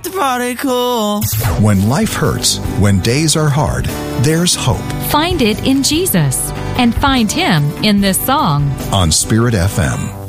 the party cool. When life hurts, when days are hard, there's hope. Find it in Jesus and find Him in this song On Spirit FM.